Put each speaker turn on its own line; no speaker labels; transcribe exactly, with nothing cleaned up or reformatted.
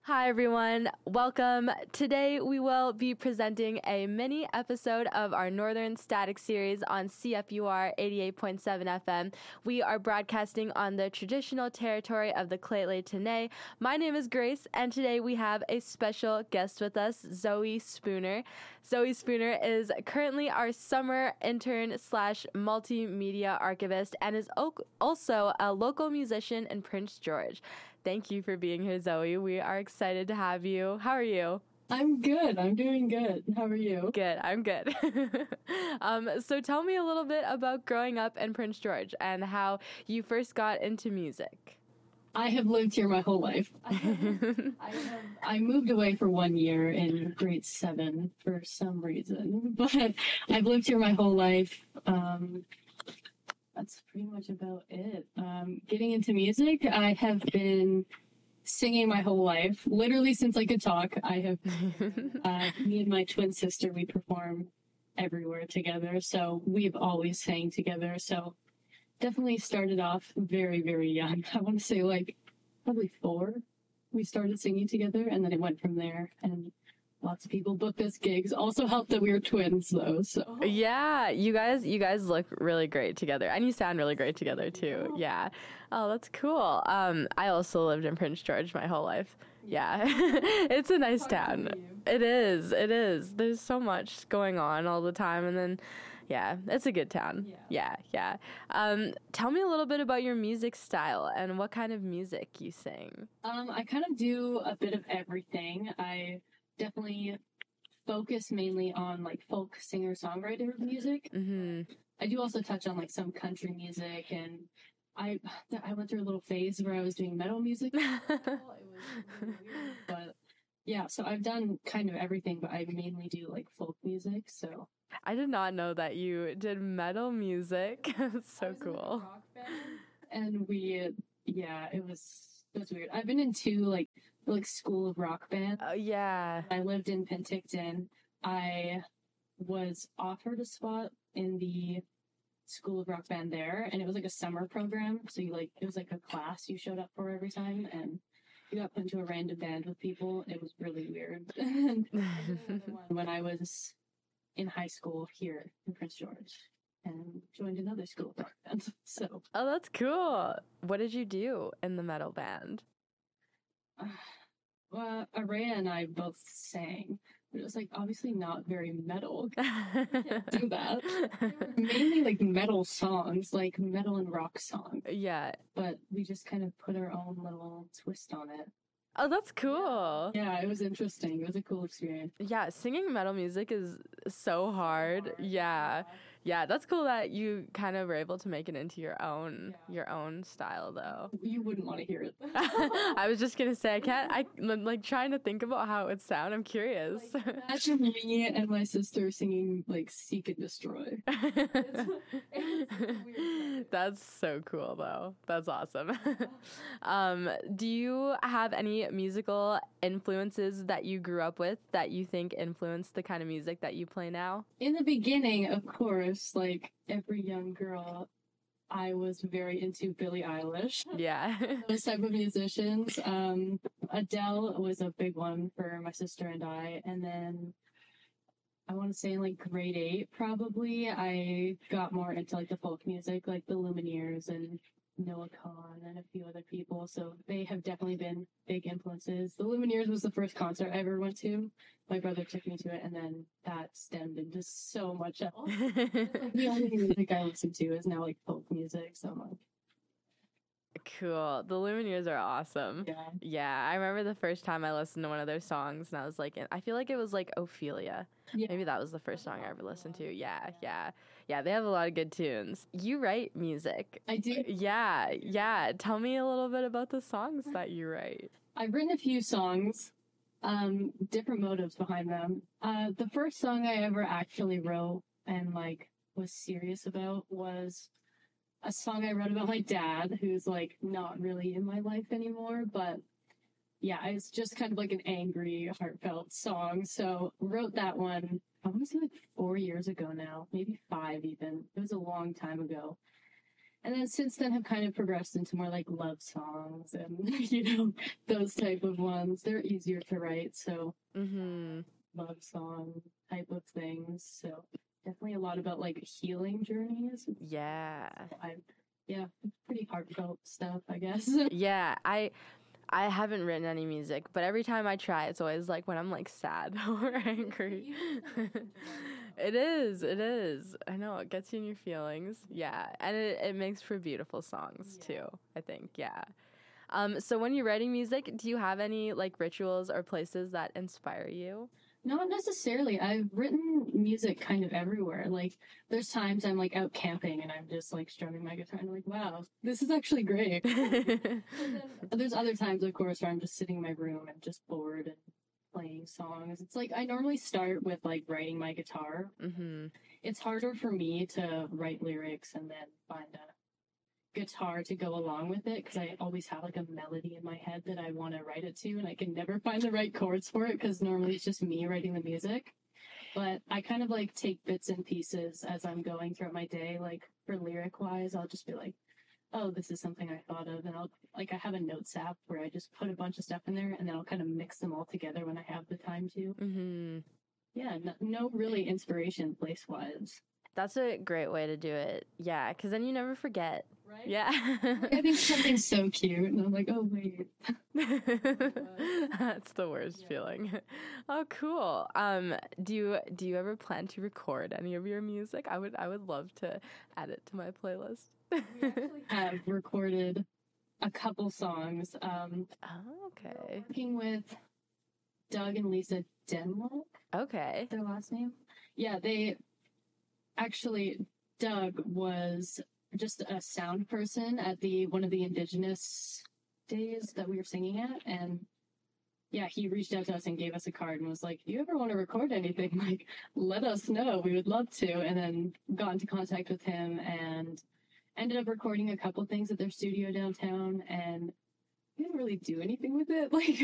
Hi everyone, welcome. Today we will be presenting a mini episode of our Northern Static series on C F U R eighty-eight point seven F M. We are broadcasting on the traditional territory of the Lheidli T'enneh. My name is Grace, and today we have a special guest with us, Zoe Spooner. Zoe Spooner is currently our summer intern slash multimedia archivist and is also a local musician in Prince George. Thank you for being here, Zoe. We are excited to have you. How are you?
I'm good. I'm doing good. How are you?
Good. I'm good. um, so tell me a little bit about growing up in Prince George and how you first got into music.
I have lived here my whole life. I, have, I, have, I moved away for one year in grade seven for some reason, but I've lived here my whole life. Um, That's pretty much about it. Um, getting into music, I have been singing my whole life. Literally since I could talk, I have, uh, me and my twin sister, we perform everywhere together. So we've always sang together. So definitely started off very, very young. I want to say like probably four. We started singing together and then it went from there. And lots of people booked us gigs. Also helped that we were twins, though. So
yeah, you guys, you guys look really great together, and you sound really great together too. Yeah. Oh, that's cool. Um, I also lived in Prince George my whole life. Yeah, it's a nice town. It is. It is. There's so much going on all the time, and then, yeah, it's a good town. Yeah, yeah. yeah. Um, tell me a little bit about your music style and what kind of music you sing.
Um, I kind of do a bit of everything. I definitely focus mainly on like folk singer songwriter music.
Mm-hmm.
I do also touch on like some country music, and I I went through a little phase where I was doing metal music. It was really weird, but yeah, so I've done kind of everything, but I mainly do like folk music. So
I did not know that you did metal music. That's so cool.
In a rock band, and we yeah, it was. It was weird. I've been in two like like school of rock bands.
Oh uh, yeah.
I lived in Penticton. I was offered a spot in the school of rock band there, and it was like a summer program. So you like it was like a class you showed up for every time, and you got put into a random band with people. It was really weird. And when I was in high school here in Prince George, and joined another school of rock band. So
oh, that's cool. What did you do in the metal band?
Uh, well, Araya and I both sang, but it was like obviously not very metal. Can't do that. They were mainly like metal songs, like metal and rock songs.
Yeah.
But we just kind of put our own little twist on it.
Oh, that's cool.
Yeah, yeah, it was interesting. It was a cool experience.
Yeah, singing metal music is so hard. So hard. Yeah. Yeah, that's cool that you kind of were able to make it into your own yeah. your own style, though.
You wouldn't want to hear it.
I was just gonna say I can't. I I'm like trying to think about how it would sound. I'm curious.
Like, imagine me and my sister singing like "Seek and Destroy." it's, it's weird.
That's so cool, though. That's awesome. um, do you have any musical influences that you grew up with that you think influenced the kind of music that you play now?
In the beginning, of course. Like every young girl, I was very into Billie Eilish.
Yeah.
Those type of musicians. Um, Adele was a big one for my sister and I. And then I want to say in like grade eight, probably, I got more into like the folk music, like the Lumineers and Noah Kahan and a few other people. So they have definitely been big influences. The Lumineers was the first concert I ever went to. My brother took me to it, and then that stemmed into so much else. Like, the only music I listen to is now like folk music. So I'm like,
cool. The Lumineers are awesome.
Yeah.
Yeah. I remember the first time I listened to one of their songs, and I was like, I feel like it was like Ophelia. Yeah. Maybe that was the first song I ever listened to. Yeah. Yeah. Yeah. They have a lot of good tunes. You write music.
I do.
Yeah. Yeah. Tell me a little bit about the songs that you write.
I've written a few songs, um, different motives behind them. Uh, the first song I ever actually wrote and like was serious about was a song I wrote about my dad, who's like not really in my life anymore, but yeah, it's just kind of like an angry, heartfelt song. So wrote that one, I want to say like four years ago now, maybe five even. It was a long time ago. And then since then have kind of progressed into more like love songs and, you know, those type of ones. They're easier to write, so
Mm-hmm.
love song type of things. So definitely a lot about like healing journeys.
Yeah.
I, yeah, pretty heartfelt stuff, I guess.
Yeah, I I haven't written any music, but every time I try, it's always like when I'm like sad or angry. It is, it is. I know, it gets you in your feelings. Yeah, and it, it makes for beautiful songs
Yeah.
too, I think. Yeah. Um, so when you're writing music, do you have any like rituals or places that inspire you?
Not necessarily. I've written music kind of everywhere. Like, there's times I'm like out camping and I'm just like strumming my guitar and I'm like, wow, this is actually great. There's other times, of course, where I'm just sitting in my room and just bored and playing songs. It's like I normally start with like writing my guitar.
Mm-hmm.
It's harder for me to write lyrics and then find a guitar to go along with it because I always have like a melody in my head that I want to write it to, and I can never find the right chords for it because normally it's just me writing the music. But I kind of like take bits and pieces as I'm going throughout my day. Like for lyric wise, I'll just be like, oh, this is something I thought of. And I'll, like, I have a notes app where I just put a bunch of stuff in there and then I'll kind of mix them all together when I have the time to.
Mm-hmm.
Yeah, no, no really inspiration place wise.
That's a great way to do it. Yeah, because then you never forget.
Right?
Yeah.
I think something's so cute and I'm like, oh, wait.
That's the worst
Yeah.
feeling. Oh, cool. Um, do you do you ever plan to record any of your music? I would I would love to add it to my playlist.
We actually have recorded a couple songs. Um,
Oh, okay.
working with Doug and Lisa Denlock,
Okay.
their last name. Yeah, they actually, Doug was just a sound person at the one of the Indigenous days that we were singing at, and yeah, he reached out to us and gave us a card and was like, "You ever want to record anything? Like, let us know. We would love to." And then got into contact with him and ended up recording a couple things at their studio downtown, and we didn't really do anything with it. Like,